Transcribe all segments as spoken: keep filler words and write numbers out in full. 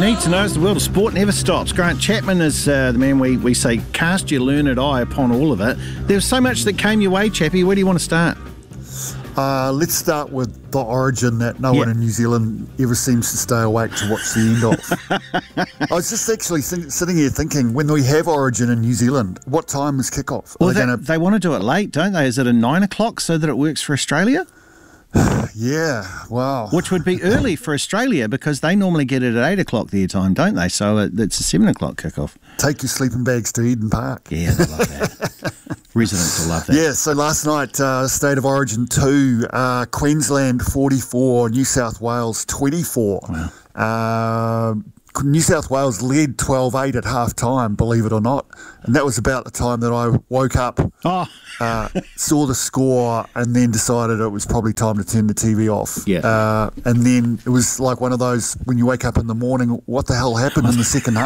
need to know is the world of sport never stops. Grant Chapman is uh, the man we, we say, cast your learned eye upon all of it. There was so much that came your way, Chappie. Where do you want to start? Uh, let's start with the origin that no yep. one in New Zealand ever seems to stay awake to watch the end of. I was just actually think, sitting here thinking, when we have origin in New Zealand, what time is kickoff? Well, they, that, gonna... they want to do it late, don't they? Is it a nine o'clock so that it works for Australia? Yeah, wow. Which would be early for Australia because they normally get it at eight o'clock their time, don't they? So it, it's a seven o'clock kickoff. Take your sleeping bags to Eden Park. Yeah, they love that. Residents will love that. Yeah, so last night, uh, State of Origin two, uh, Queensland forty-four, New South Wales twenty-four. Wow. Uh, New South Wales led twelve eight at half-time, believe it or not. And that was about the time that I woke up, oh. uh, saw the score, and then decided it was probably time to turn the T V off. Yeah. Uh, and then it was like one of those, when you wake up in the morning, what the hell happened in the second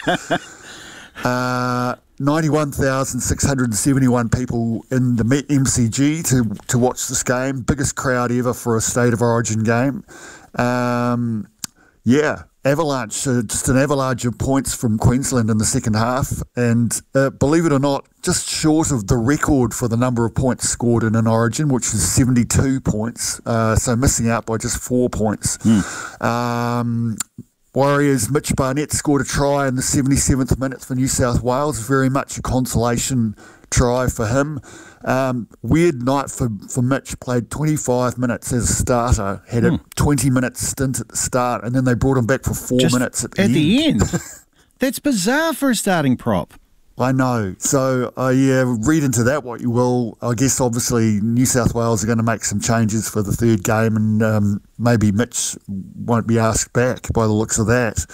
half? Uh, ninety-one thousand six hundred seventy-one people in the M C G to, to watch this game. Biggest crowd ever for a State of Origin game. Um, yeah. Avalanche, uh, just an avalanche of points from Queensland in the second half, and uh, believe it or not, just short of the record for the number of points scored in an Origin, which was seventy-two points, uh, so missing out by just four points. Mm. Um, Warriors, Mitch Barnett scored a try in the seventy-seventh minute for New South Wales, very much a consolation try for him. Um, weird night for, for Mitch, played twenty-five minutes as a starter, had hmm. a twenty minute stint at the start, and then they brought him back for four Just minutes at the at end. the end. That's bizarre for a starting prop. I know. So, uh, yeah, read into that what you will. I guess, obviously, New South Wales are going to make some changes for the third game, and um, maybe Mitch won't be asked back by the looks of that.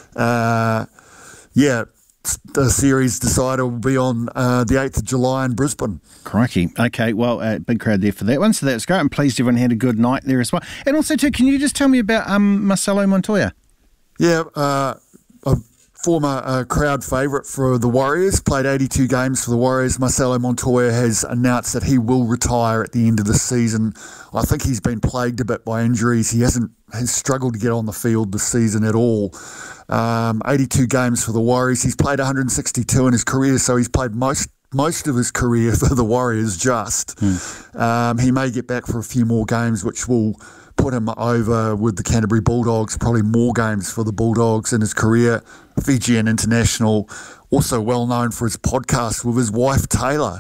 Uh, yeah. The series decider will be on uh, the eighth of July in Brisbane. Crikey. Okay, well, uh, big crowd there for that one, so that's great. I'm pleased everyone had a good night there as well. And also, too, can you just tell me about um, Marcelo Montoya? Yeah, uh, a former uh, crowd favourite for the Warriors, played eighty-two games for the Warriors. Marcelo Montoya has announced that he will retire at the end of the season. I think he's been plagued a bit by injuries. He hasn't has struggled to get on the field this season at all. Um, eighty-two games for the Warriors. He's played one hundred sixty-two in his career, so he's played most most of his career for the Warriors just. Hmm. Um, he may get back for a few more games, which will put him over with the Canterbury Bulldogs, probably more games for the Bulldogs in his career. Fijian international, also well known for his podcast with his wife Taylor.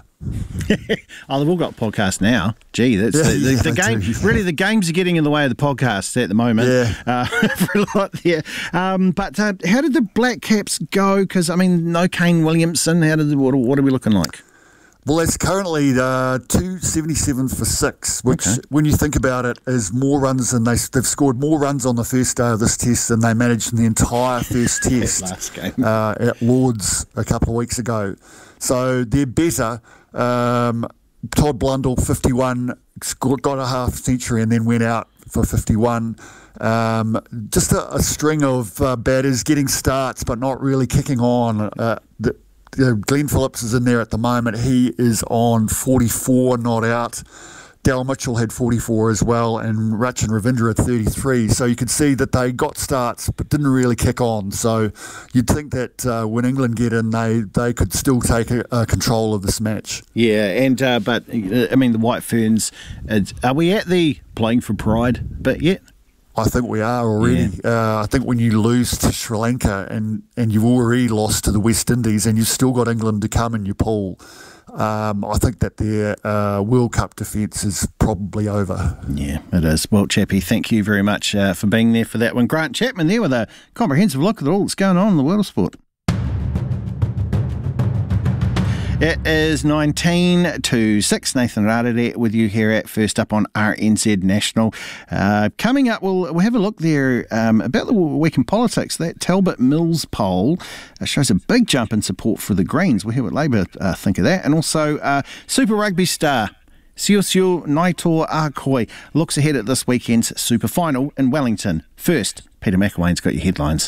Oh, they've all got podcasts now. Gee, that's yeah, the, the, yeah, the game. do, yeah. Really, the games are getting in the way of the podcasts at the moment. Yeah. Uh, for a lot there. Um, but uh, how did the Black Caps go? Because I mean, no Kane Williamson. How did the, what, what are we looking like? Well, it's currently uh, two seventy-seven for six, which, okay. when you think about it, is more runs than they, they've scored more runs on the first day of this test than they managed in the entire first test last game. Uh, at Lords a couple of weeks ago. So they're better. Um, Todd Blundell, fifty-one, scored, got a half century and then went out for fifty-one. Um, just a, a string of uh, batters getting starts but not really kicking on. Uh, the, Uh, Glenn Phillips is in there at the moment. He is on forty-four, not out. Daryl Mitchell had forty-four as well, and Rachin Ravindra at thirty-three. So you could see that they got starts but didn't really kick on. So you'd think that uh, when England get in, they, they could still take a, a control of this match. Yeah, and uh, but, uh, I mean, the White Ferns, uh, are we at the playing for pride bit yet? I think we are already. Yeah. Uh, I think when you lose to Sri Lanka and, and you've already lost to the West Indies and you've still got England to come in your pool, um, I think that their uh, World Cup defence is probably over. Yeah, it is. Well, Chappie, thank you very much uh, for being there for that one. Grant Chapman there with a comprehensive look at all that's going on in the world of sport. It is nineteen to six. Nathan Rarere with you here at First Up on R N Z National. Uh, coming up, we'll, we'll have a look there um, about the week in politics. That Talbot Mills poll uh, shows a big jump in support for the Greens. We'll hear what Labour uh, think of that. And also, uh, Super Rugby star Siosio Naito Akoi looks ahead at this weekend's Super Final in Wellington. First, Peter McElwain's got your headlines.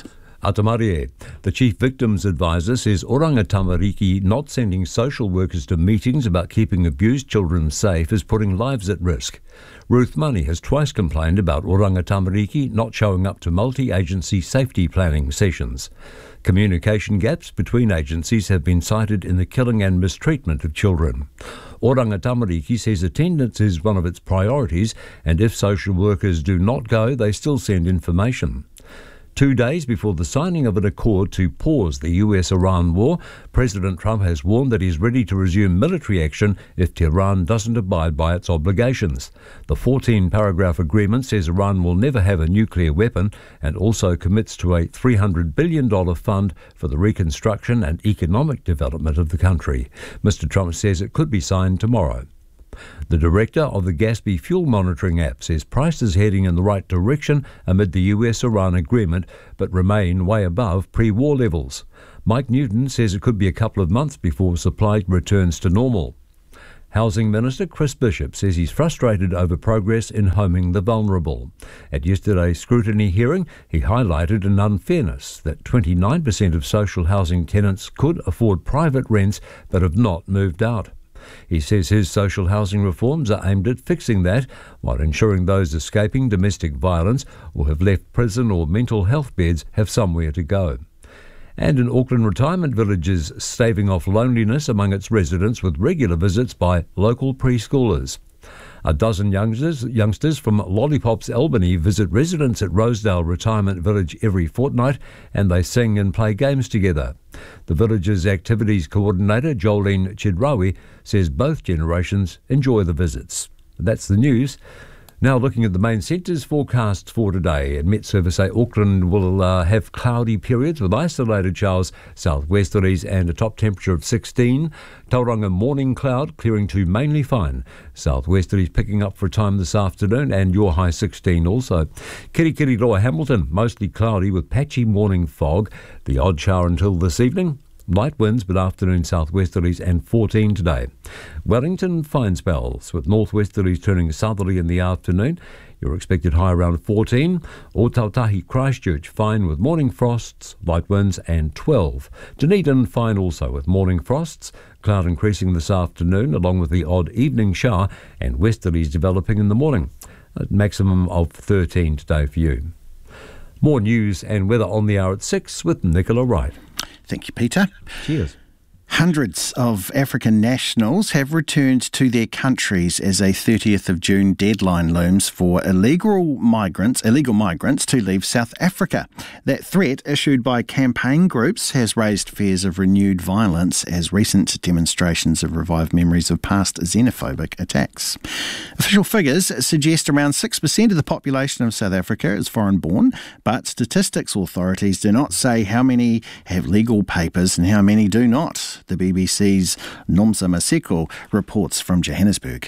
Atamarie, the chief victims advisor, says Oranga Tamariki not sending social workers to meetings about keeping abused children safe is putting lives at risk. Ruth Money has twice complained about Oranga Tamariki not showing up to multi-agency safety planning sessions. Communication gaps between agencies have been cited in the killing and mistreatment of children. Oranga Tamariki says attendance is one of its priorities, and if social workers do not go, they still send information. Two days before the signing of an accord to pause the U S Iran war, President Trump has warned that he's ready to resume military action if Tehran doesn't abide by its obligations. The fourteen-paragraph agreement says Iran will never have a nuclear weapon and also commits to a three hundred billion dollars fund for the reconstruction and economic development of the country. Mister Trump says it could be signed tomorrow. The director of the Gatsby fuel monitoring app says prices heading in the right direction amid the U S Iran agreement, but remain way above pre-war levels. Mike Newton says it could be a couple of months before supply returns to normal. Housing Minister Chris Bishop says he's frustrated over progress in homing the vulnerable. At yesterday's scrutiny hearing, he highlighted an unfairness that twenty-nine percent of social housing tenants could afford private rents but have not moved out. He says his social housing reforms are aimed at fixing that, while ensuring those escaping domestic violence or have left prison or mental health beds have somewhere to go. And in Auckland, retirement villages staving off loneliness among its residents with regular visits by local preschoolers. A dozen youngsters, youngsters from Lollipops Albany visit residents at Rosedale Retirement Village every fortnight, and they sing and play games together. The village's activities coordinator, Jolene Chidrawi, says both generations enjoy the visits. That's the news. Now looking at the main centres forecasts for today. At Met Service say Auckland will uh, have cloudy periods with isolated showers, southwesterlies and a top temperature of sixteen. Tauranga morning cloud clearing to mainly fine. Southwesterlies picking up for a time this afternoon and your high sixteen also. Kirikiriroa Hamilton mostly cloudy with patchy morning fog. The odd shower until this evening. Light winds, but afternoon southwesterlies and fourteen today. Wellington, fine spells, with northwesterlies turning southerly in the afternoon. You're expected high around fourteen. Otautahi, Christchurch, fine with morning frosts, light winds and twelve. Dunedin, fine also with morning frosts. Cloud increasing this afternoon, along with the odd evening shower, and westerlies developing in the morning. A maximum of thirteen today for you. More news and weather on the hour at six with Nicola Wright. Thank you, Peter. Cheers. Hundreds of African nationals have returned to their countries as a thirtieth of June deadline looms for illegal migrants, illegal migrants to leave South Africa. That threat, issued by campaign groups, has raised fears of renewed violence as recent demonstrations have revived memories of past xenophobic attacks. Official figures suggest around six percent of the population of South Africa is foreign-born, but statistics authorities do not say how many have legal papers and how many do not. The B B C's Nomsa Maseko reports from Johannesburg.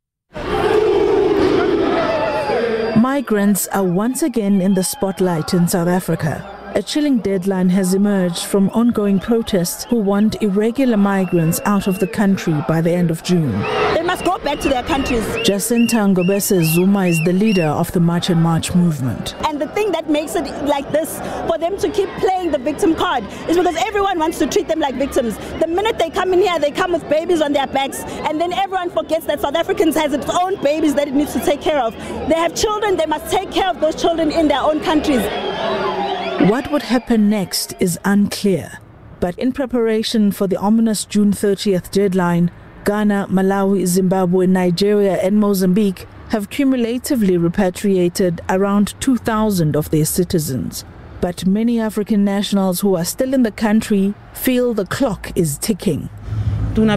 Migrants are once again in the spotlight in South Africa. A chilling deadline has emerged from ongoing protests who want irregular migrants out of the country by the end of June. They must go back to their countries. Jacinta Ngobese Zuma is the leader of the March and March movement. And the thing that makes it like this, for them to keep playing the victim card, is because everyone wants to treat them like victims. The minute they come in here, they come with babies on their backs, and then everyone forgets that South Africans has its own babies that it needs to take care of. They have children, they must take care of those children in their own countries. What would happen next is unclear. But in preparation for the ominous June thirtieth deadline, Ghana, Malawi, Zimbabwe, Nigeria and Mozambique have cumulatively repatriated around two thousand of their citizens. But many African nationals who are still in the country feel the clock is ticking. We're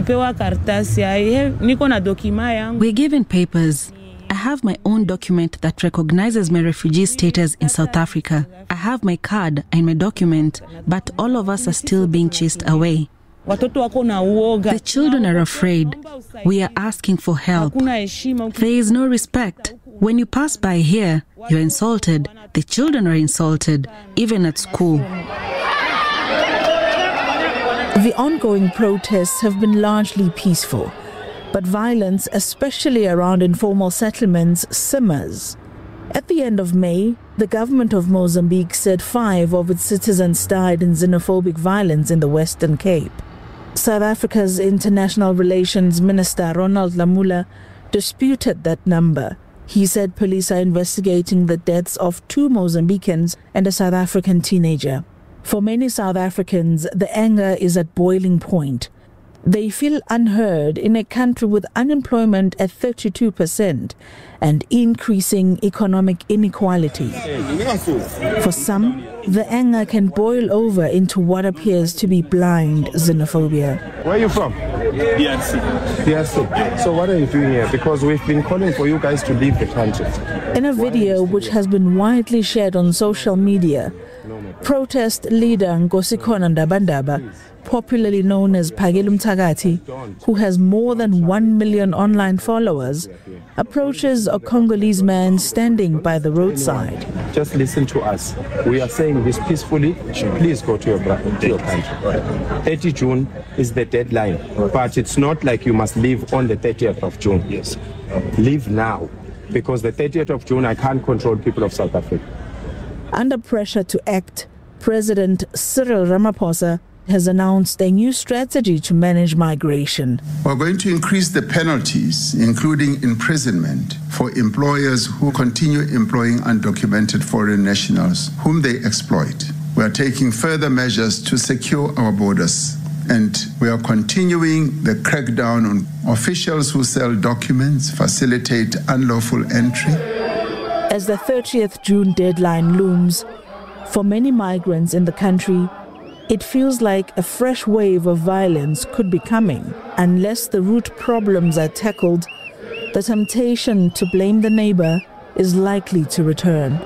given papers. I have my own document that recognizes my refugee status in South Africa. I have my card and my document, but all of us are still being chased away. The children are afraid. We are asking for help. There is no respect. When you pass by here, you're insulted. The children are insulted, even at school. The ongoing protests have been largely peaceful, but violence, especially around informal settlements, simmers. At the end of May, the government of Mozambique said five of its citizens died in xenophobic violence in the Western Cape. South Africa's International Relations Minister Ronald Lamola disputed that number. He said police are investigating the deaths of two Mozambicans and a South African teenager. For many South Africans, the anger is at boiling point. They feel unheard in a country with unemployment at thirty-two percent and increasing economic inequality. For some, the anger can boil over into what appears to be blind xenophobia. Where are you from? D R C. D R C. So what are you doing here? Because we've been calling for you guys to leave the country. In a video which has been widely shared on social media, protest leader Nkosikhona Ndabandaba, popularly known as Phakile Mthakathi, who has more than one million online followers, approaches a Congolese man standing by the roadside. Just listen to us. We are saying this peacefully. Please go to your, to your country. thirtieth of June is the deadline, but it's not like you must leave on the thirtieth of June. Yes. Leave now, because the thirtieth of June, I can't control people of South Africa. Under pressure to act, President Cyril Ramaphosa has announced a new strategy to manage migration. We're going to increase the penalties, including imprisonment, for employers who continue employing undocumented foreign nationals whom they exploit. We are taking further measures to secure our borders, and we are continuing the crackdown on officials who sell documents, facilitate unlawful entry. As the thirtieth of June deadline looms, for many migrants in the country, it feels like a fresh wave of violence could be coming. Unless the root problems are tackled, the temptation to blame the neighbour is likely to return.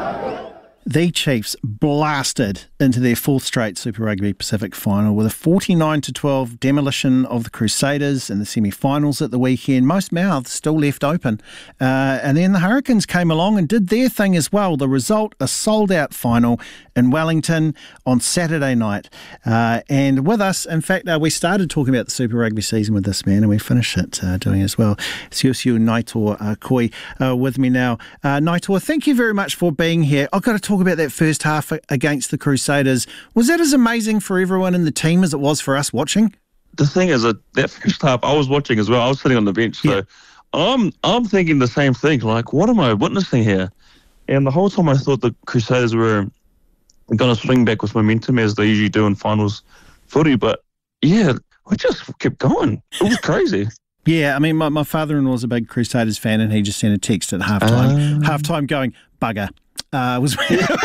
The Chiefs blasted into their fourth straight Super Rugby Pacific final with a forty-nine to twelve demolition of the Crusaders in the semi-finals at the weekend. Most mouths still left open. Uh, and then the Hurricanes came along and did their thing as well. The result, a sold-out final in Wellington on Saturday night. Uh, and with us, in fact, uh, we started talking about the Super Rugby season with this man, and we finished it uh, doing as well. Siosiu Naitor uh, Koi uh, with me now. Uh, Naitor, thank you very much for being here. I've got to talk about that first half against the Crusaders. Was that as amazing for everyone in the team as it was for us watching? The thing is, that, that first half I was watching as well. I was sitting on the bench, so yeah. I'm I'm thinking the same thing. Like, what am I witnessing here? And the whole time I thought the Crusaders were going to swing back with momentum as they usually do in finals footy, but yeah, we just kept going. It was crazy. Yeah, I mean, my, my father-in-law was a big Crusaders fan, and he just sent a text at halftime, uh... halftime going, bugger. Uh, was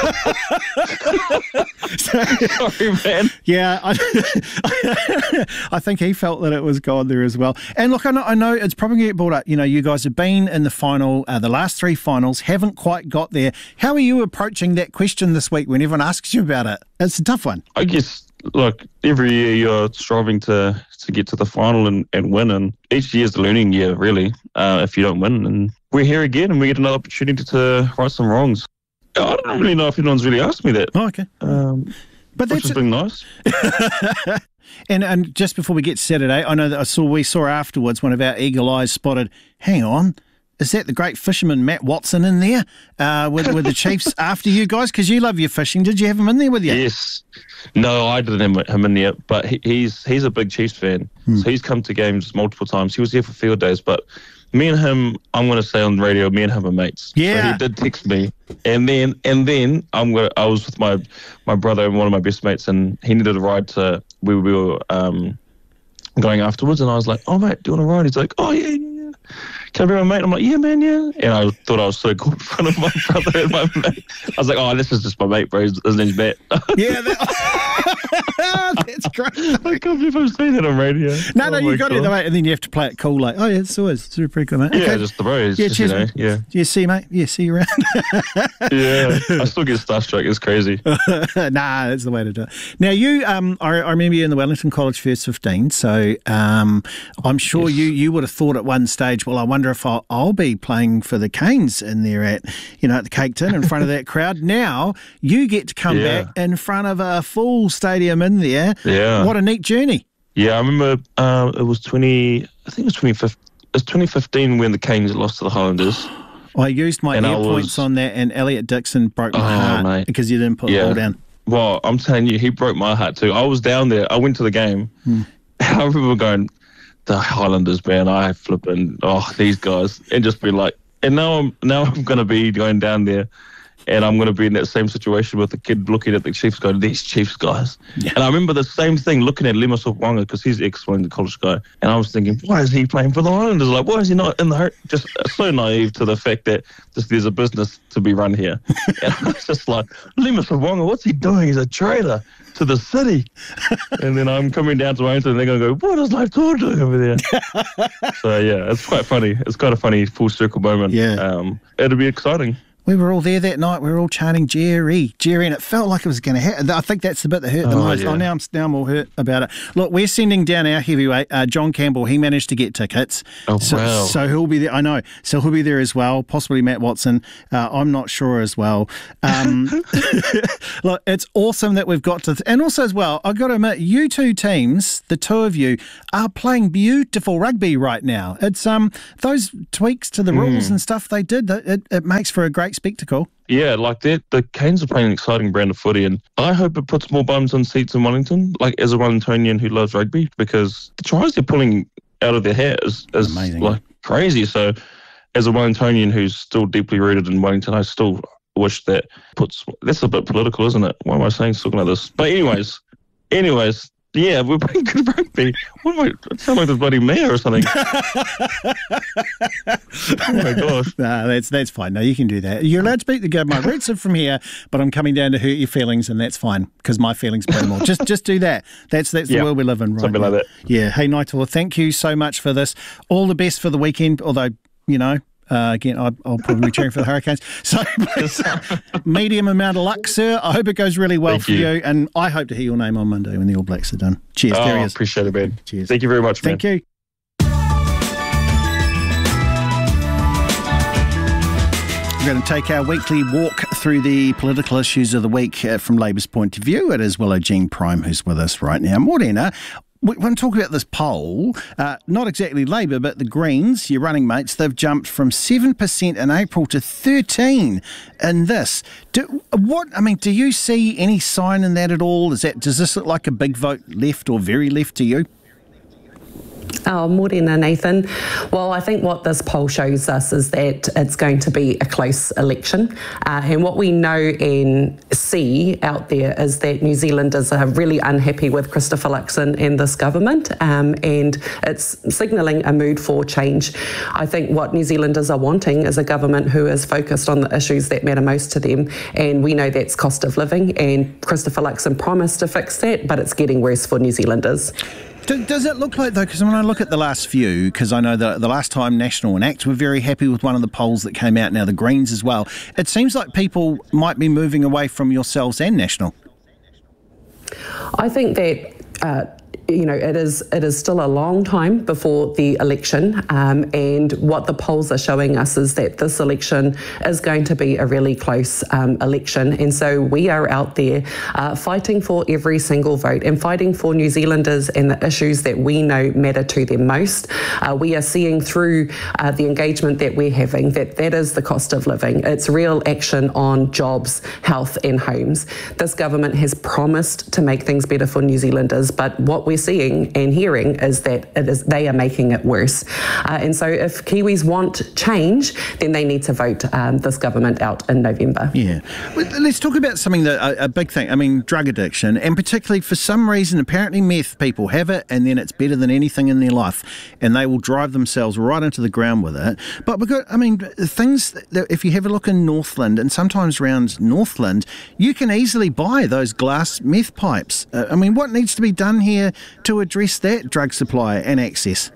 so, Sorry, man. Yeah, I, I think he felt that it was gone there as well. And look, I know, I know it's probably going to get brought up. You know, you guys have been in the final, uh, the last three finals, haven't quite got there. How are you approaching that question this week when everyone asks you about it? It's a tough one. I guess, look, every year you're striving to, to get to the final and, and win, and each year is the learning year, really, uh, if you don't win. And we're here again, and we get another opportunity to right some wrongs. I don't really know if anyone's really asked me that. Oh, okay. Um, but that's which has been nice. and and just before we get to Saturday, I know that I saw we saw afterwards one of our eagle eyes spotted. Hang on, is that the great fisherman Matt Watson in there uh, with with the Chiefs after you guys? Because you love your fishing. Did you have him in there with you? Yes. No, I didn't have him in there, but he, he's he's a big Chiefs fan, hmm. so he's come to games multiple times. He was here for field days, but. Me and him, I'm going to say on the radio, me and him are mates. Yeah. So he did text me. And then and then I'm gonna, I was with my my brother and one of my best mates, and he needed a ride to where we were um, going afterwards. And I was like, oh, mate, do you want a ride? He's like, oh, yeah, yeah, yeah. Can I be my mate? I'm like, yeah, man, yeah. And I thought I was so cool in front of my brother and my mate. I was like, oh, this is just my mate, bro. His, his name's Matt. Yeah, that, that's great. I can't believe I've seen that on radio. No, oh no, you got God. it, though, mate. And then you have to play it cool, like, oh, yeah, it's always it's pretty cool, mate. Yeah, okay. just the bros. Yeah, just, cheers, you know, yeah. Yeah, see you, mate. Yeah, see you around. Yeah, I still get starstruck. It's crazy. Nah, that's the way to do it. Now, you, um, I, I remember you in the Wellington College First fifteen, so um, I'm sure yes. you, you would have thought at one stage, well, I wonder if I'll, I'll be playing for the Canes in there at, you know, at the Cake Tin in front of that crowd. Now, you get to come yeah. back in front of a full stadium in there. Yeah. What a neat journey. Yeah, I remember uh, it was twenty, I think it was twenty fifteen, it was twenty fifteen when the Canes lost to the Highlanders. I used my And air I was- points on that, and Elliot Dixon broke my Oh, heart mate. because you didn't put Yeah. the ball down. Well, I'm telling you, he broke my heart too. I was down there. I went to the game. Hmm. I remember going, the Highlanders, man, I flipping, oh, these guys. And just be like, and now I'm now I'm going to be going down there and I'm going to be in that same situation with the kid looking at the Chiefs going, these Chiefs guys. Yeah. And I remember the same thing looking at Lima Sopwanga because he's ex-Wellington College guy. And I was thinking, why is he playing for the Highlanders? Like, why is he not in the hurt? Just so naive to the fact that just there's a business to be run here. And I was just like, Lima Sopwanga, what's he doing? He's a traitor to the city. And then I'm coming down to Wellington and they're going to go, what is Life Tour doing over there? So, yeah, it's quite funny. It's quite a funny full circle moment. Yeah. Um, it'll be exciting. We were all there that night. We were all chanting Jerry, Jerry, and it felt like it was going to happen. I think that's the bit that hurt the Oh, most. yeah. Oh, now I'm now I'm all hurt about it. Look, we're sending down our heavyweight, uh, John Campbell. He managed to get tickets. Oh, so, wow. So he'll be there. I know. So he'll be there as well. Possibly Matt Watson. Uh, I'm not sure as well. Um, look, it's awesome that we've got to, th- and also as well, I've got to admit, you two teams, the two of you, are playing beautiful rugby right now. It's um those tweaks to the rules Mm. and stuff they did. It, it makes for a great spectacle. Yeah, like that. The Canes are playing an exciting brand of footy, and I hope it puts more bums on seats in Wellington. Like as a Wellingtonian who loves rugby, because the tries they're pulling out of their hair is, is Amazing. like crazy. So, as a Wellingtonian who's still deeply rooted in Wellington, I still wish that puts. That's a bit political, isn't it? Why am I saying talking about this? But anyways, anyways. Yeah, we're playing good rugby. What am I? I sound like the bloody mayor or something. Oh my gosh. No, that's that's fine. No, you can do that. You're allowed to speak the good. My roots are from here, but I'm coming down to hurt your feelings, and that's fine because my feelings matter more. Just just do that. That's that's the Yeah, world we live in right something now. like that. Yeah. Hey, Naitoa, thank you so much for this. All the best for the weekend. Although you know. Uh, again, I, I'll probably be cheering for the Hurricanes. So, please, medium amount of luck, sir. I hope it goes really well Thank for you. you, and I hope to hear your name on Monday when the All Blacks are done. Cheers. Oh, there he is. appreciate it, man. Cheers. Thank you very much, man. Thank you. We're going to take our weekly walk through the political issues of the week uh, from Labour's point of view. It is Willow Jean Prime who's with us right now. Morena, we want to talk about this poll. Uh, not exactly Labour, but the Greens, your running mates, they've jumped from seven percent in April to thirteen in this. Do, what, I mean, do you see any sign in that at all? Is that, does this look like a big vote left or very left to you? Oh, morena, Nathan. Well, I think what this poll shows us is that it's going to be a close election. Uh, and what we know and see out there is that New Zealanders are really unhappy with Christopher Luxon and this government. Um, and it's signalling a mood for change. I think what New Zealanders are wanting is a government who is focused on the issues that matter most to them. And we know that's cost of living. And Christopher Luxon promised to fix that, but it's getting worse for New Zealanders. Does it look like, though, because when I look at the last few, because I know that the last time National and ACT were very happy with one of the polls that came out, now the Greens as well, it seems like people might be moving away from yourselves and National. I think that uh, you know, it is it is still a long time before the election, um, and what the polls are showing us is that this election is going to be a really close um, election, and so we are out there uh, fighting for every single vote and fighting for New Zealanders and the issues that we know matter to them most. Uh, we are seeing through uh, the engagement that we're having that that is the cost of living. It's real action on jobs, health and homes. This government has promised to make things better for New Zealanders, but what we're seeing and hearing is that it is they are making it worse. Uh, and so if Kiwis want change, then they need to vote um, this government out in November. Yeah. Let's talk about something that a, a big thing. I mean, drug addiction, and particularly for some reason, apparently meth people have it and then it's better than anything in their life and they will drive themselves right into the ground with it. But because, I mean, things that if you have a look in Northland and sometimes around Northland, you can easily buy those glass meth pipes. Uh, I mean, what needs to be done here to address that drug supply and access?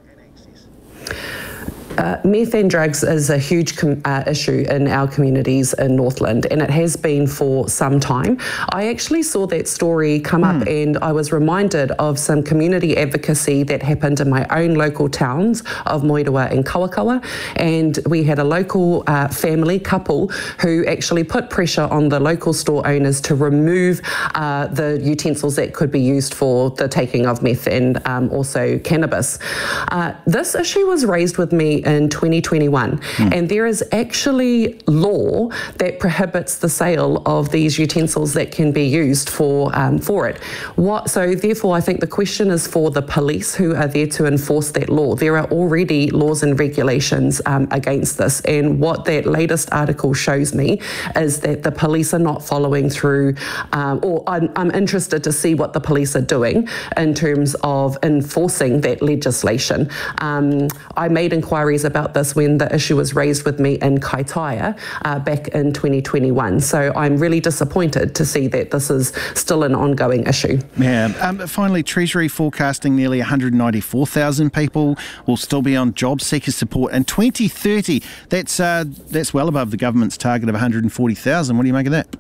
Uh, meth and drugs is a huge com- uh, issue in our communities in Northland, and it has been for some time. I actually saw that story come mm. up, and I was reminded of some community advocacy that happened in my own local towns of Moerewa and Kawakawa, and we had a local uh, family couple who actually put pressure on the local store owners to remove uh, the utensils that could be used for the taking of meth and um, also cannabis. Uh, this issue was raised with me in twenty twenty-one. Mm. And there is actually law that prohibits the sale of these utensils that can be used for um, for it. What, so therefore, I think the question is for the police who are there to enforce that law. There are already laws and regulations um, against this. And what that latest article shows me is that the police are not following through, um, or I'm, I'm interested to see what the police are doing in terms of enforcing that legislation. Um, I made inquiries about this when the issue was raised with me in Kaitaia uh, back in twenty twenty-one. So I'm really disappointed to see that this is still an ongoing issue. Yeah. Um, finally, Treasury forecasting nearly one hundred ninety-four thousand people will still be on job seeker support in twenty thirty. That's uh, that's well above the government's target of one hundred forty thousand. What do you make of that?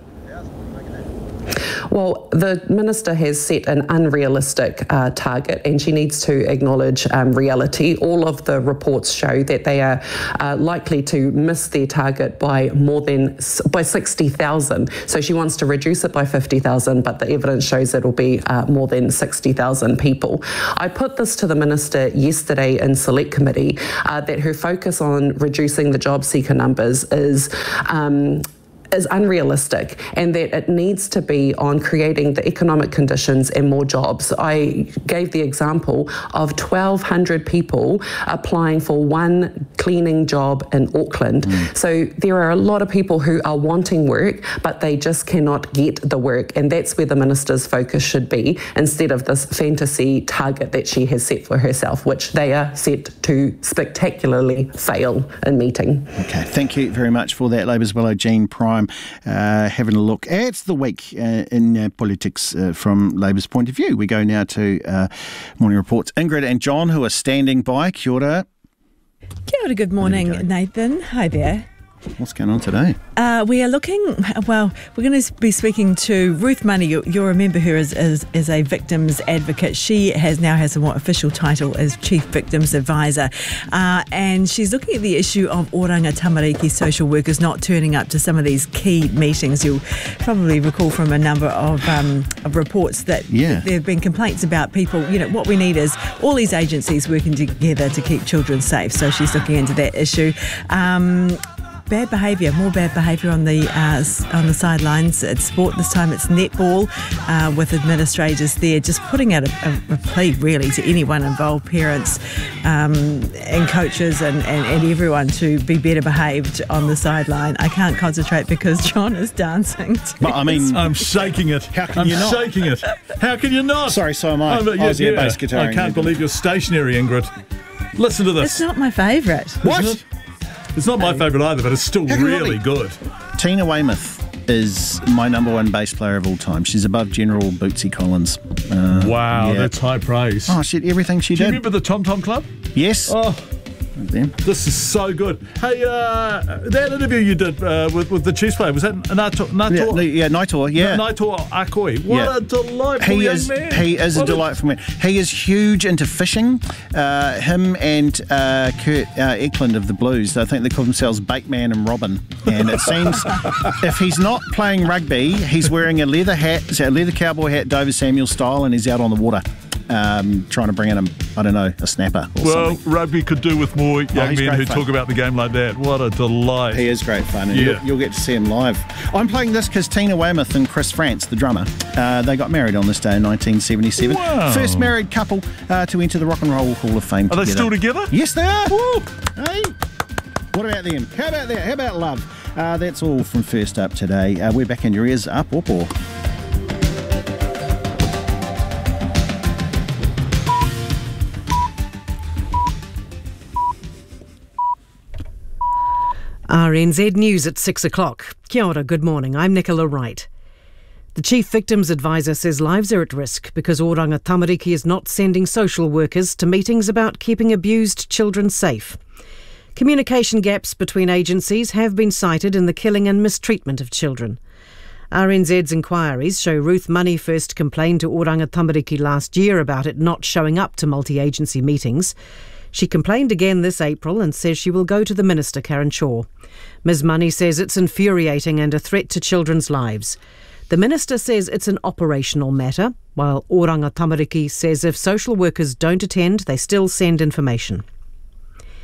Well, the Minister has set an unrealistic uh, target, and she needs to acknowledge um, reality. All of the reports show that they are uh, likely to miss their target by more than by sixty thousand. So she wants to reduce it by fifty thousand, but the evidence shows it will be uh, more than sixty thousand people. I put this to the Minister yesterday in Select Committee uh, that her focus on reducing the job seeker numbers is um, is unrealistic, and that it needs to be on creating the economic conditions and more jobs. I gave the example of twelve hundred people applying for one cleaning job in Auckland. Mm. So there are a lot of people who are wanting work, but they just cannot get the work, and that's where the Minister's focus should be, instead of this fantasy target that she has set for herself, which they are set to spectacularly fail in meeting. Okay, thank you very much for that, Labour's Willow. Jean Prime uh, having a look at the week uh, in uh, politics uh, from Labour's point of view. We go now to uh, Morning Report's Ingrid and John, who are standing by. Kia ora. Kia ora, good morning, Nathan. Hi there. What's going on today? Uh, we are looking, well, we're going to be speaking to Ruth Money. You, you'll remember her as, as, as a victims advocate. She has now has a more official title as Chief Victims Advisor. Uh, and she's looking at the issue of Oranga Tamariki social workers not turning up to some of these key meetings. You'll probably recall from a number of, um, of reports that yeah. there have been complaints about people. You know, what we need is all these agencies working together to keep children safe. So she's looking into that issue. Um, Bad behaviour, more bad behaviour on the uh, on the sidelines. It's sport this time. It's netball uh, with administrators there, just putting out a, a, a plea really to anyone involved, parents um, and coaches and, and, and everyone to be better behaved on the sideline. I can't concentrate because John is dancing. But I mean, I'm shaking it. How can I'm you not? shaking it. How can you not? Sorry, so am I. Oh, yeah, I was yeah. bass guitar. I can't believe you're stationary, Ingrid. Listen to this. It's not my favourite. What? It? It's not my favourite either, but it's still really good. Tina Weymouth is my number one bass player of all time. She's above General Bootsy Collins. Uh, wow, yeah. That's high praise. Oh, she did everything she Do did. you remember the Tom Tom Club? Yes. Oh, them. This is so good. Hey, uh, that interview you did uh, with, with the Chiefs player, was that Naito? Naito? Yeah, yeah, Naito, yeah. Naito Akoi. What yeah. a delightful he young is, man. He is what a delightful man. He is huge into fishing. Uh, him and uh, Kurt uh, Eklund of the Blues, I think they call themselves Bateman and Robin. And it seems if he's not playing rugby, he's wearing a leather hat, a leather cowboy hat, Dover Samuel style, and he's out on the water. Um, trying to bring in, a, I don't know, a snapper or well, something. Rugby could do with more young oh, men who fun. talk about the game like that. What a delight. He is great fun, and yeah. you'll, you'll get to see him live. I'm playing this because Tina Weymouth and Chris France, the drummer, uh, they got married on this day in nineteen seventy-seven. Wow. First married couple uh, to enter the Rock and Roll Hall of Fame Are together. they still together? Yes, they are. Woo. Hey, what about them? How about that? How about love? Uh, that's all from First Up today. Uh, we're back in your ears. Up, up, or. R N Z News at six o'clock. Kia ora, good morning. I'm Nicola Wright. The Chief Victims Advisor says lives are at risk because Oranga Tamariki is not sending social workers to meetings about keeping abused children safe. Communication gaps between agencies have been cited in the killing and mistreatment of children. R N Z's inquiries show Ruth Money first complained to Oranga Tamariki last year about it not showing up to multi-agency meetings. She complained again this April and says she will go to the Minister, Karen Shaw. Ms Money says it's infuriating and a threat to children's lives. The Minister says it's an operational matter, while Oranga Tamariki says if social workers don't attend, they still send information.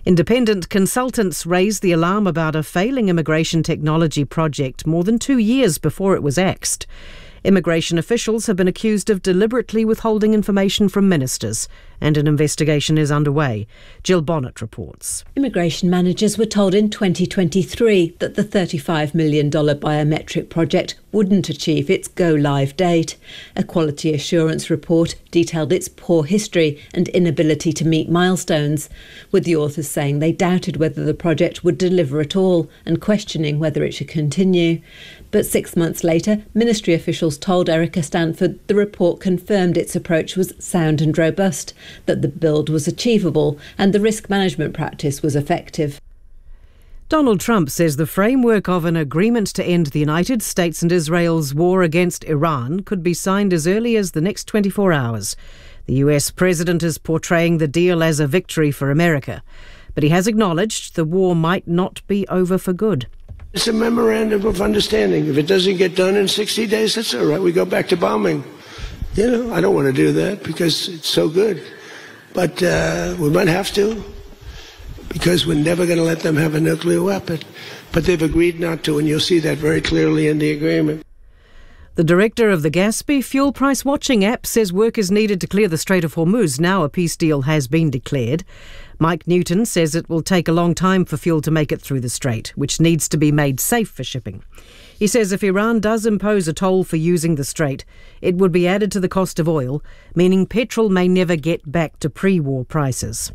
Independent consultants raised the alarm about a failing immigration technology project more than two years before it was axed. Immigration officials have been accused of deliberately withholding information from ministers, and an investigation is underway. Jill Bonnet reports. Immigration managers were told in twenty twenty-three that the thirty-five million dollars biometric project wouldn't achieve its go-live date. A quality assurance report detailed its poor history and inability to meet milestones, with the authors saying they doubted whether the project would deliver at all and questioning whether it should continue. But six months later, ministry officials told Erica Stanford the report confirmed its approach was sound and robust, that the build was achievable and the risk management practice was effective. Donald Trump says the framework of an agreement to end the United States and Israel's war against Iran could be signed as early as the next twenty-four hours. The U S president is portraying the deal as a victory for America, but he has acknowledged the war might not be over for good. It's a memorandum of understanding. If it doesn't get done in sixty days, that's all right. We go back to bombing. You know, I don't want to do that because it's so good. But uh, we might have to, because we're never going to let them have a nuclear weapon. But they've agreed not to, and you'll see that very clearly in the agreement. The director of the Gaspy Fuel Price Watching app says work is needed to clear the Strait of Hormuz. Now a peace deal has been declared. Mike Newton says it will take a long time for fuel to make it through the strait, which needs to be made safe for shipping. He says if Iran does impose a toll for using the strait, it would be added to the cost of oil, meaning petrol may never get back to pre-war prices.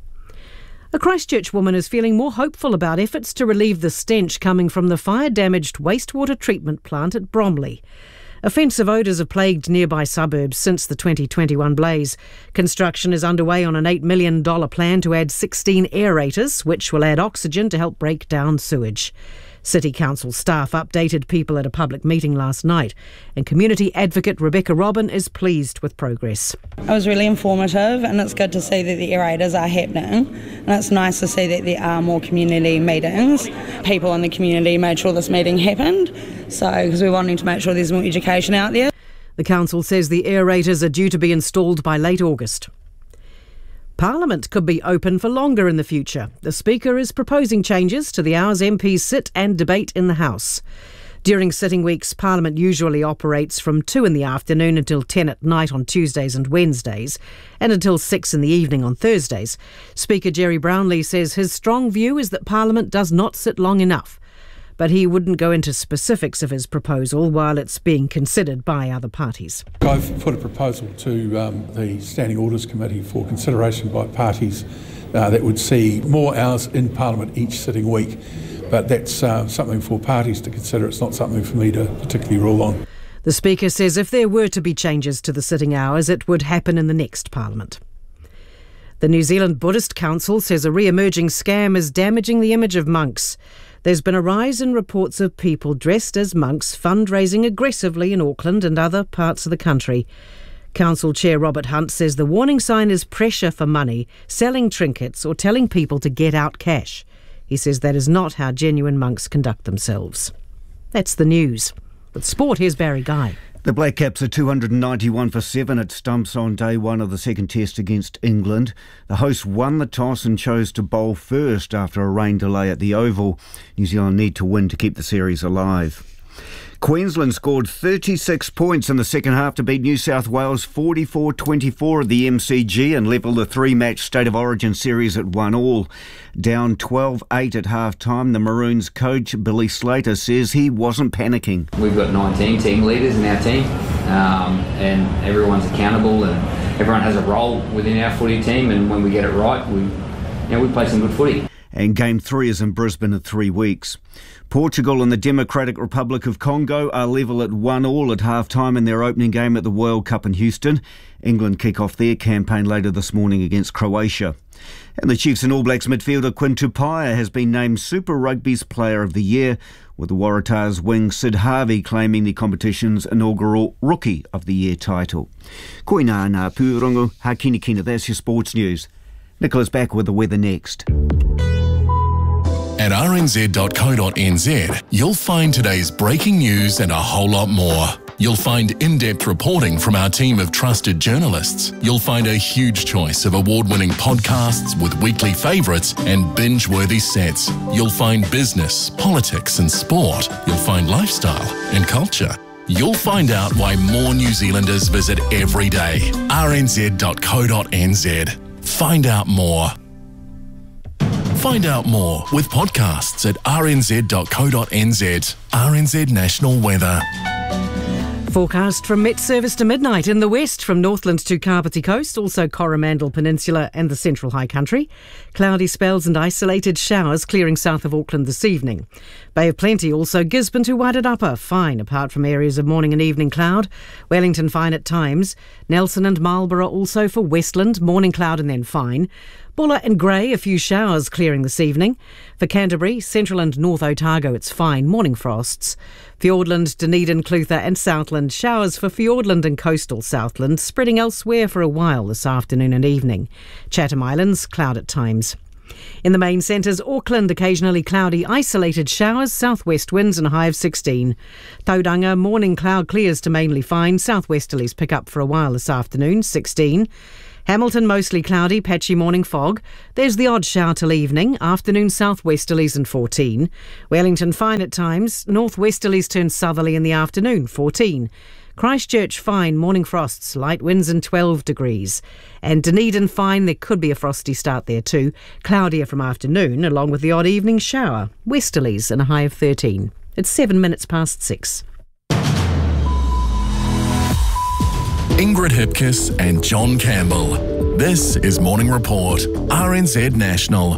A Christchurch woman is feeling more hopeful about efforts to relieve the stench coming from the fire-damaged wastewater treatment plant at Bromley. Offensive odours have plagued nearby suburbs since the twenty twenty-one blaze. Construction is underway on an eight million dollars plan to add sixteen aerators, which will add oxygen to help break down sewage. City Council staff updated people at a public meeting last night, and community advocate Rebecca Robin is pleased with progress. It was really informative, and it's good to see that the aerators are happening, and it's nice to see that there are more community meetings. People in the community made sure this meeting happened, so because we're wanting to make sure there's more education out there. The council says the aerators are due to be installed by late August. Parliament could be open for longer in the future. The Speaker is proposing changes to the hours M Ps sit and debate in the House. During sitting weeks, Parliament usually operates from two in the afternoon until ten at night on Tuesdays and Wednesdays, and until six in the evening on Thursdays. Speaker Jerry Brownlee says his strong view is that Parliament does not sit long enough, but he wouldn't go into specifics of his proposal while it's being considered by other parties. I've put a proposal to um, the Standing Orders Committee for consideration by parties uh, that would see more hours in Parliament each sitting week, but that's uh, something for parties to consider. It's not something for me to particularly rule on. The Speaker says if there were to be changes to the sitting hours, it would happen in the next Parliament. The New Zealand Buddhist Council says a re-emerging scam is damaging the image of monks. There's been a rise in reports of people dressed as monks fundraising aggressively in Auckland and other parts of the country. Council Chair Robert Hunt says the warning sign is pressure for money, selling trinkets or telling people to get out cash. He says that is not how genuine monks conduct themselves. That's the news. With sport, here's Barry Guy. The Black Caps are two hundred ninety-one for seven at Stumps on day one of the second test against England. The hosts won the toss and chose to bowl first after a rain delay at the Oval. New Zealand need to win to keep the series alive. Queensland scored thirty-six points in the second half to beat New South Wales forty-four twenty-four at the M C G and level the three-match State of Origin series at one all. Down twelve eight at half-time, the Maroons coach Billy Slater says he wasn't panicking. We've got nineteen team leaders in our team, um, and everyone's accountable and everyone has a role within our footy team, and when we get it right, we, you know, we play some good footy. And Game three is in Brisbane in three weeks. Portugal and the Democratic Republic of Congo are level at one all at half-time in their opening game at the World Cup in Houston. England kick off their campaign later this morning against Croatia. And the Chiefs and All Blacks midfielder Quinn Tupaia has been named Super Rugby's Player of the Year, with the Waratahs wing Sid Harvey claiming the competition's inaugural Rookie of the Year title. Koina ngā pūrongo, ha kina kina, that's your sports news. Nicola's back with the weather next. At r n z dot co dot n z, you'll find today's breaking news and a whole lot more. You'll find in-depth reporting from our team of trusted journalists. You'll find a huge choice of award-winning podcasts with weekly favourites and binge-worthy sets. You'll find business, politics and sport. You'll find lifestyle and culture. You'll find out why more New Zealanders visit every day. r n z dot co dot n z. Find out more. Find out more with podcasts at r n z dot co dot n z. R N Z National Weather. Forecast from Met Service to midnight in the west from Northland to Kapiti Coast, also Coromandel Peninsula and the Central High Country. Cloudy spells and isolated showers clearing south of Auckland this evening. Bay of Plenty, also Gisborne to Wairarapa, fine apart from areas of morning and evening cloud. Wellington fine at times. Nelson and Marlborough also for Westland, morning cloud and then fine. Buller and Grey, a few showers clearing this evening. For Canterbury, Central and North Otago, it's fine, morning frosts. Fiordland, Dunedin, Clutha and Southland, showers for Fiordland and coastal Southland, spreading elsewhere for a while this afternoon and evening. Chatham Islands, cloud at times. In the main centres, Auckland, occasionally cloudy, isolated showers, southwest winds and a high of sixteen. Tauranga, morning cloud clears to mainly fine, southwesterlies pick up for a while this afternoon, sixteen. Hamilton, mostly cloudy, patchy morning fog. There's the odd shower till evening, afternoon southwesterlies and fourteen. Wellington fine at times, northwesterlies turn southerly in the afternoon, fourteen. Christchurch fine, morning frosts, light winds and twelve degrees. And Dunedin fine, there could be a frosty start there too. Cloudier from afternoon, along with the odd evening shower. Westerlies and a high of thirteen. It's seven minutes past six. Ingrid Hipkiss and John Campbell. This is Morning Report, R N Z National.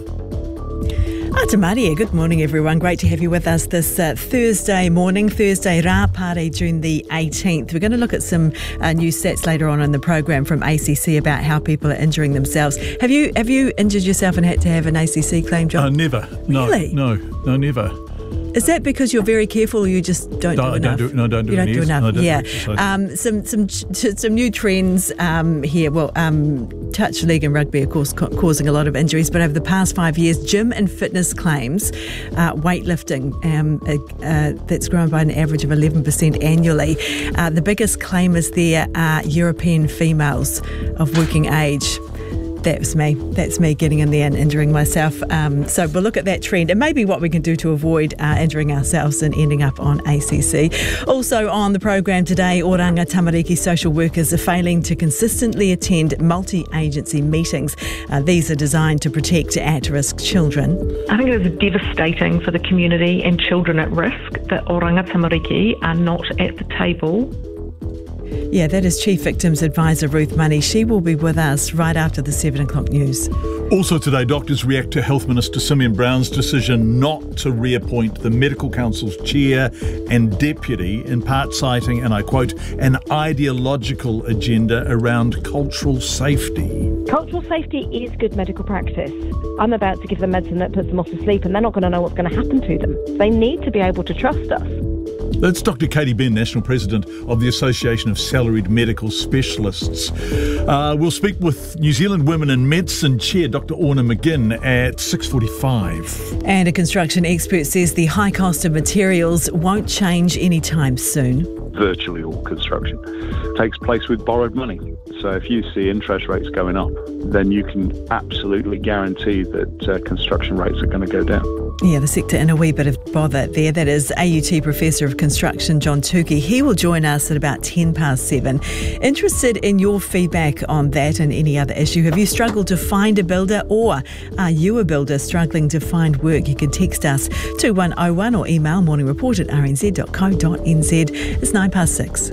Ata Maria, good morning everyone. Great to have you with us this uh, Thursday morning, Thursday Rāpare, June the eighteenth. We're going to look at some uh, new stats later on in the program from A C C about how people are injuring themselves. Have you have you injured yourself and had to have an A C C claim, John? Uh, never. No, really? no, no, never. Is that because you're very careful, or you just don't No, do I enough? don't do- no, don't do You don't any do ex- enough. no, I don't do yeah. exercise. Um, some some ch- some new trends um, here. Well, um, touch league and rugby, of course, ca- causing a lot of injuries. But over the past five years, gym and fitness claims, uh, weightlifting, um, uh, uh, that's grown by an average of eleven percent annually. Uh, the biggest claimers there are European females of working age. That's me. That's me getting in there and injuring myself. Um, so we'll look at that trend and maybe what we can do to avoid uh, injuring ourselves and ending up on A C C. Also on the program today, Oranga Tamariki social workers are failing to consistently attend multi-agency meetings. Uh, these are designed to protect at-risk children. I think it is devastating for the community and children at risk that Oranga Tamariki are not at the table. Yeah, that is Chief Victims Advisor Ruth Money. She will be with us right after the seven o'clock news. Also today, doctors react to Health Minister Simeon Brown's decision not to reappoint the Medical Council's chair and deputy, in part citing, and I quote, an ideological agenda around cultural safety. Cultural safety is good medical practice. I'm about to give them medicine that puts them off to sleep and they're not going to know what's going to happen to them. They need to be able to trust us. That's Doctor Katie Benn, National President of the Association of Salaried Medical Specialists. Uh, we'll speak with New Zealand Women in Medicine Chair, Doctor Orna McGinn, at six forty-five. And a construction expert says the high cost of materials won't change anytime soon. Virtually all construction takes place with borrowed money. So if you see interest rates going up, then you can absolutely guarantee that uh, construction rates are going to go down. Yeah, the sector in a wee bit of bother there. That is A U T Professor of Construction, John Tukey. He will join us at about ten past seven. Interested in your feedback on that and any other issue. Have you struggled to find a builder, or are you a builder struggling to find work? You can text us two one oh one or email morningreport at r n z dot co dot n z. It's nine past six.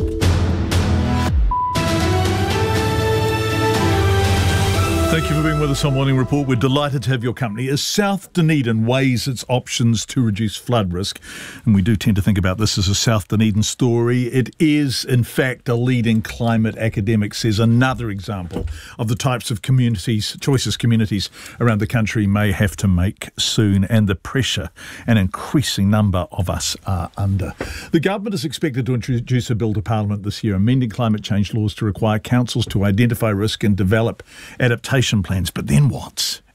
Thank you for being with us on Morning Report. We're delighted to have your company as South Dunedin weighs its options to reduce flood risk. And we do tend to think about this as a South Dunedin story. It is, in fact, a leading climate academic says another example of the types of communities, choices communities around the country may have to make soon, and the pressure an increasing number of us are under. The government is expected to introduce a bill to Parliament this year, amending climate change laws to require councils to identify risk and develop adaptation plans. But then what?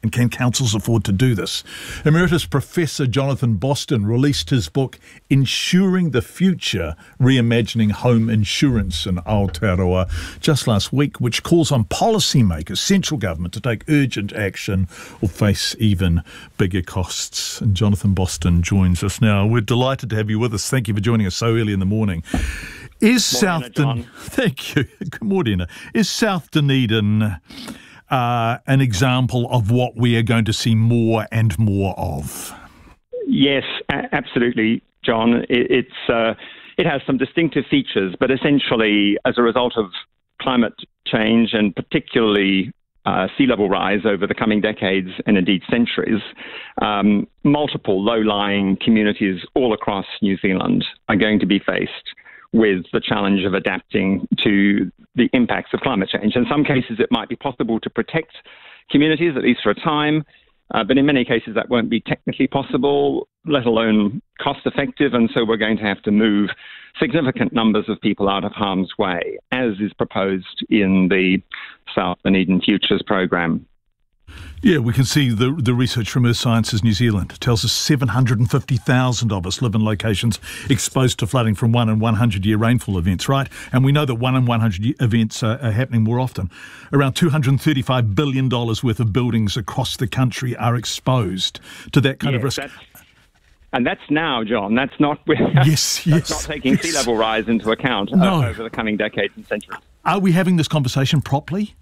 And can councils afford to do this? Emeritus Professor Jonathan Boston released his book, Insuring the Future, Reimagining Home Insurance in Aotearoa, just last week, which calls on policymakers, central government, to take urgent action or face even bigger costs. And Jonathan Boston joins us now. We're delighted to have you with us. Thank you for joining us so early in the morning. Is South Dunedin... Thank you. Good morning. Is South Dunedin... Uh, an example of what we are going to see more and more of? Yes, a- absolutely, John. It, it's uh, it has some distinctive features, but essentially, as a result of climate change and particularly uh, sea level rise over the coming decades and indeed centuries, um, multiple low-lying communities all across New Zealand are going to be faced with the challenge of adapting to the impacts of climate change. In some cases, it might be possible to protect communities, at least for a time, uh, but in many cases that won't be technically possible, let alone cost-effective, and so we're going to have to move significant numbers of people out of harm's way, as is proposed in the South Dunedin Futures program. Yeah, we can see the the research from Earth Sciences New Zealand tells us seven hundred fifty thousand of us live in locations exposed to flooding from one in one hundred year rainfall events, right? And we know that one in one hundred events are, are happening more often. Around two hundred thirty-five billion dollars worth of buildings across the country are exposed to that kind yes, of risk. That's, and that's now, John. That's not, yes, that's yes, not taking yes. sea level rise into account no. uh, over the coming decades and centuries. Are we having this conversation properly?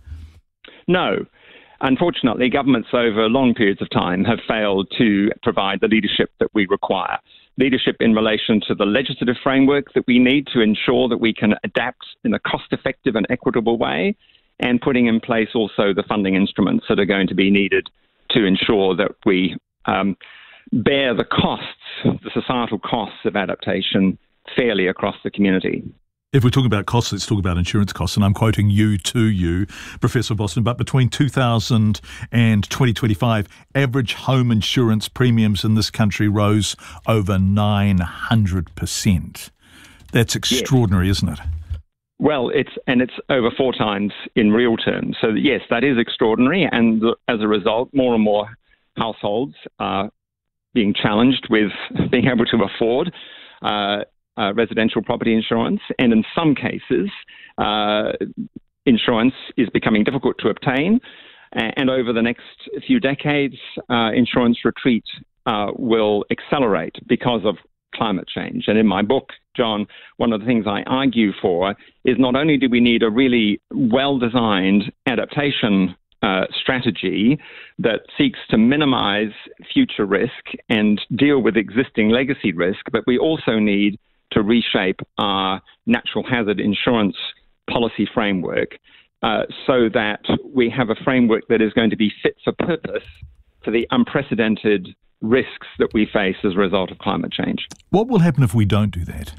No. Unfortunately, governments over long periods of time have failed to provide the leadership that we require. Leadership in relation to the legislative framework that we need to ensure that we can adapt in a cost-effective and equitable way, and putting in place also the funding instruments that are going to be needed to ensure that we um, bear the costs, the societal costs of adaptation fairly across the community. If we're talking about costs, let's talk about insurance costs. And I'm quoting you to you, Professor Boston, but between two thousand and twenty twenty-five, average home insurance premiums in this country rose over nine hundred percent. That's extraordinary, yes. Isn't it? Well, it's and it's over four times in real terms. So, yes, that is extraordinary. And as a result, more and more households are being challenged with being able to afford uh Uh, residential property insurance, and in some cases, uh, insurance is becoming difficult to obtain. And over the next few decades, uh, insurance retreat uh, will accelerate because of climate change. And in my book, John, one of the things I argue for is not only do we need a really well-designed adaptation uh, strategy that seeks to minimize future risk and deal with existing legacy risk, but we also need to reshape our natural hazard insurance policy framework uh, so that we have a framework that is going to be fit for purpose for the unprecedented risks that we face as a result of climate change. What will happen if we don't do that?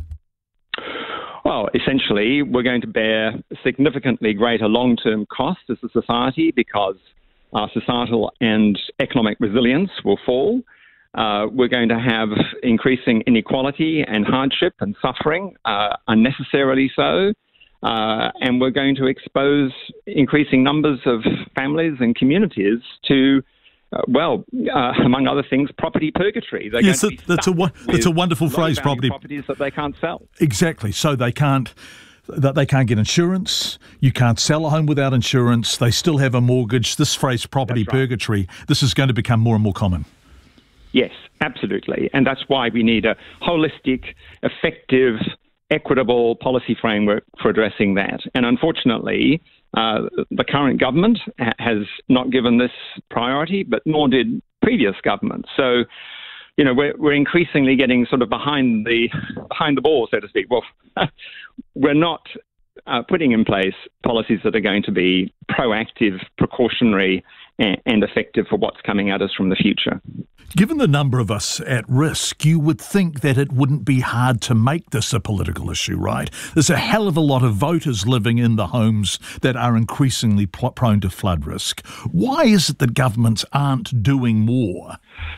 Well, essentially, we're going to bear significantly greater long-term costs as a society because our societal and economic resilience will fall. Uh, we're going to have increasing inequality and hardship and suffering, uh, unnecessarily so. Uh, and we're going to expose increasing numbers of families and communities to, uh, well, uh, among other things, property purgatory. They're yes, going to that, that's, a, that's a wonderful phrase, property. Properties that they can't sell. Exactly. So they can't... that they can't get insurance, you can't sell a home without insurance, they still have a mortgage. This phrase, property right. purgatory, this is going to become more and more common. Yes, absolutely. And that's why we need a holistic, effective, equitable policy framework for addressing that. And unfortunately, uh, the current government ha- has not given this priority, but nor did previous governments. So, you know, we're, we're increasingly getting sort of behind the behind the ball, so to speak. Well, we're not uh, putting in place policies that are going to be proactive, precautionary, and, and effective for what's coming at us from the future. Given the number of us at risk, you would think that it wouldn't be hard to make this a political issue, right? There's a hell of a lot of voters living in the homes that are increasingly pl- prone to flood risk. Why is it that governments aren't doing more?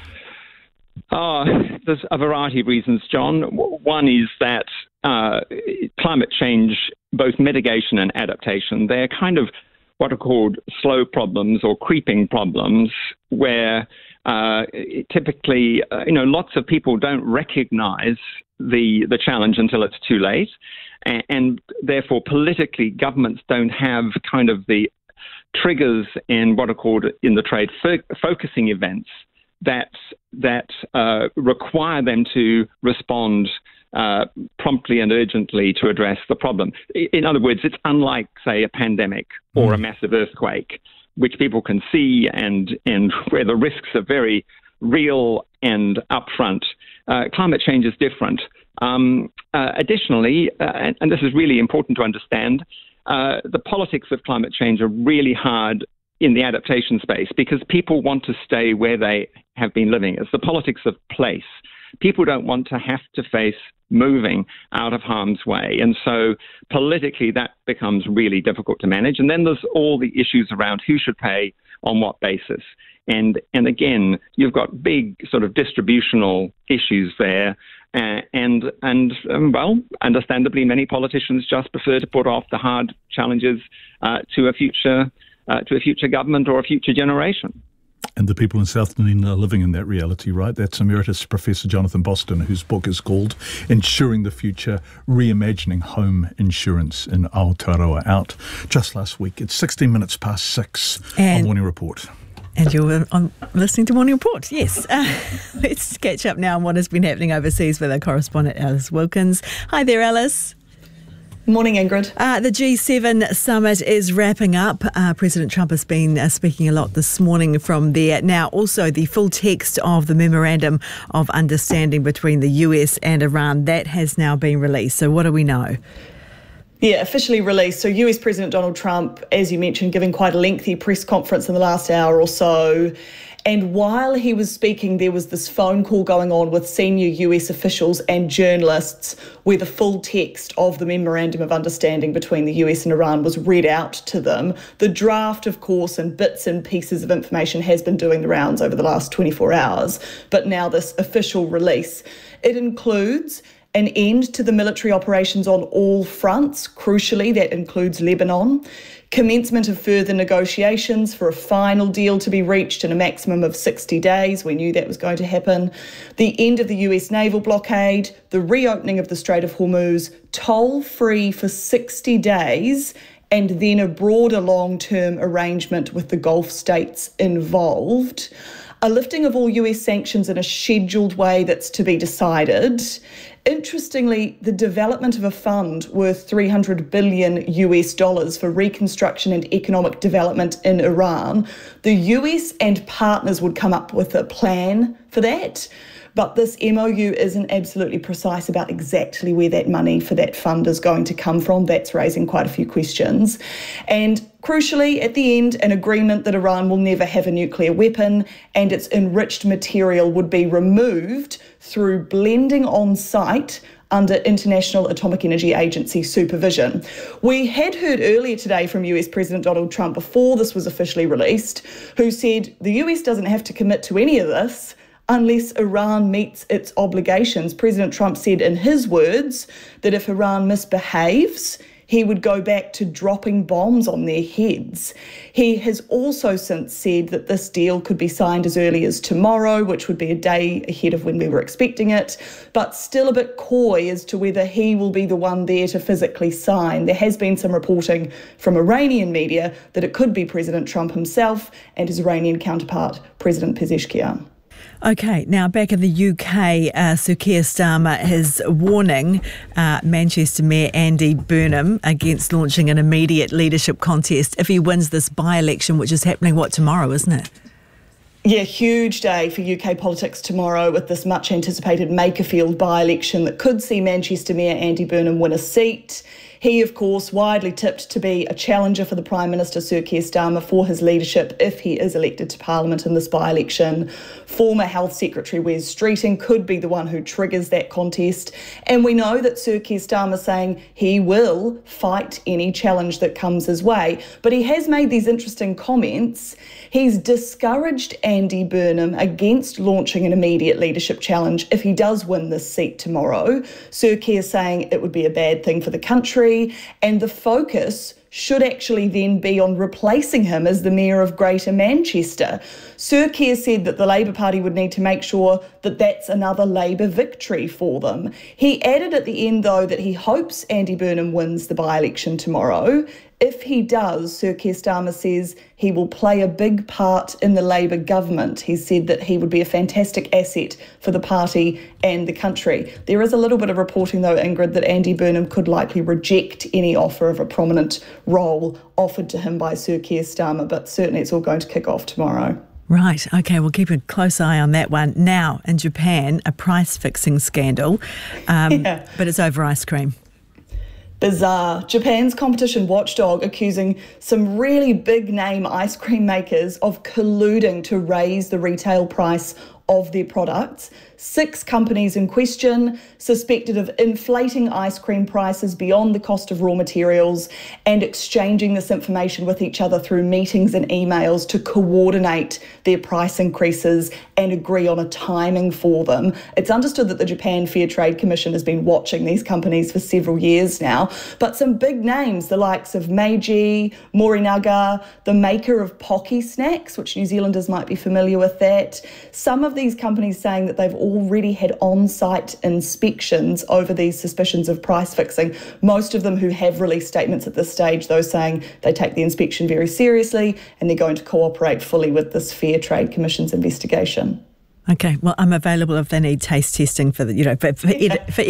Uh, there's a variety of reasons, John. One is that uh, climate change, both mitigation and adaptation, they're kind of what are called slow problems or creeping problems where uh, typically, uh, you know, lots of people don't recognize the the challenge until it's too late. And, and therefore, politically, governments don't have kind of the triggers and what are called in the trade fo- focusing events that that uh, require them to respond uh, promptly and urgently to address the problem. In other words, it's unlike, say, a pandemic or mm. a massive earthquake, which people can see and and where the risks are very real and upfront. Uh, climate change is different. Um, uh, additionally, uh, and, and this is really important to understand, uh, the politics of climate change are really hard in the adaptation space because people want to stay where they have been living. It's the politics of place. People don't want to have to face moving out of harm's way. And so politically, that becomes really difficult to manage. And then there's all the issues around who should pay on what basis. And and again, you've got big sort of distributional issues there. Uh, and, and um, well, understandably, many politicians just prefer to put off the hard challenges uh, to a future uh, to a future government or a future generation. And the people in South Dunedin are living in that reality, right? That's Emeritus Professor Jonathan Boston, whose book is called Ensuring the Future, Reimagining Home Insurance in Aotearoa, out just last week. It's sixteen minutes past six and on Morning Report. And you're on, listening to Morning Report, yes. Uh, let's catch up now on what has been happening overseas with our correspondent Alice Wilkins. Hi there, Alice. Morning, Ingrid. Uh, the G seven summit is wrapping up. Uh, President Trump has been uh, speaking a lot this morning from there. Now, also the full text of the Memorandum of Understanding between the U S and Iran, that has now been released. So what do we know? Yeah, officially released. So U S President Donald Trump, as you mentioned, giving quite a lengthy press conference in the last hour or so. And while he was speaking, there was this phone call going on with senior U S officials and journalists where the full text of the Memorandum of Understanding between the U S and Iran was read out to them. The draft, of course, and bits and pieces of information has been doing the rounds over the last twenty-four hours. But now this official release, it includes an end to the military operations on all fronts. Crucially, that includes Lebanon. Commencement of further negotiations for a final deal to be reached in a maximum of sixty days. We knew that was going to happen. The end of the U S naval blockade, the reopening of the Strait of Hormuz, toll-free for sixty days, and then a broader long-term arrangement with the Gulf states involved. A lifting of all U S sanctions in a scheduled way that's to be decided. Interestingly, the development of a fund worth three hundred billion U S dollars for reconstruction and economic development in Iran. The U S and partners would come up with a plan for that. But this M O U isn't absolutely precise about exactly where that money for that fund is going to come from. That's raising quite a few questions. And crucially, at the end, an agreement that Iran will never have a nuclear weapon and its enriched material would be removed through blending on site under International Atomic Energy Agency supervision. We had heard earlier today from U S President Donald Trump before this was officially released, who said the U S doesn't have to commit to any of this unless Iran meets its obligations. President Trump said in his words that if Iran misbehaves, he would go back to dropping bombs on their heads. He has also since said that this deal could be signed as early as tomorrow, which would be a day ahead of when we were expecting it, but still a bit coy as to whether he will be the one there to physically sign. There has been some reporting from Iranian media that it could be President Trump himself and his Iranian counterpart, President Pezeshkian. Okay, now back in the U K, uh, Sir Keir Starmer is warning uh, Manchester Mayor Andy Burnham against launching an immediate leadership contest if he wins this by-election, which is happening, what, tomorrow, isn't it? Yeah, huge day for U K politics tomorrow with this much-anticipated Makerfield by-election that could see Manchester Mayor Andy Burnham win a seat. He, of course, widely tipped to be a challenger for the Prime Minister, Sir Keir Starmer, for his leadership if he is elected to Parliament in this by-election. Former Health Secretary Wes Streeting could be the one who triggers that contest. And we know that Sir Keir Starmer is saying he will fight any challenge that comes his way. But he has made these interesting comments. He's discouraged Andy Burnham against launching an immediate leadership challenge if he does win this seat tomorrow. Sir Keir saying it would be a bad thing for the country, and the focus should actually then be on replacing him as the Mayor of Greater Manchester. Sir Keir said that the Labour Party would need to make sure that that's another Labour victory for them. He added at the end, though, that he hopes Andy Burnham wins the by-election tomorrow. If he does, Sir Keir Starmer says he will play a big part in the Labour government. He said that he would be a fantastic asset for the party and the country. There is a little bit of reporting, though, Ingrid, that Andy Burnham could likely reject any offer of a prominent role offered to him by Sir Keir Starmer, but certainly it's all going to kick off tomorrow. Right, okay, we'll keep a close eye on that one. Now, in Japan, a price-fixing scandal, um, yeah. but it's over ice cream. Bizarre. Japan's competition watchdog accusing some really big-name ice cream makers of colluding to raise the retail price of their products. Six companies in question suspected of inflating ice cream prices beyond the cost of raw materials and exchanging this information with each other through meetings and emails to coordinate their price increases and agree on a timing for them. It's understood that the Japan Fair Trade Commission has been watching these companies for several years now, but some big names, the likes of Meiji, Morinaga, the maker of Pocky snacks, which New Zealanders might be familiar with that, some of these companies saying that they've already had on-site inspections over these suspicions of price fixing. Most of them who have released statements at this stage, though, saying they take the inspection very seriously and they're going to cooperate fully with this Fair Trade Commission's investigation. Okay, well, I'm available if they need taste testing for the, you know, for, for, yeah. ed- for